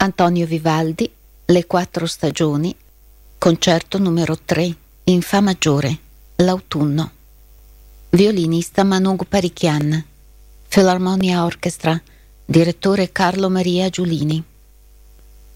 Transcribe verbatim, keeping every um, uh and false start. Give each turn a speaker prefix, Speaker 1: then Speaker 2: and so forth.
Speaker 1: Antonio Vivaldi, Le quattro stagioni, concerto numero tre, in Fa maggiore, l'autunno. Violinista Manung Parichian, Philharmonia Orchestra, direttore Carlo Maria Giulini.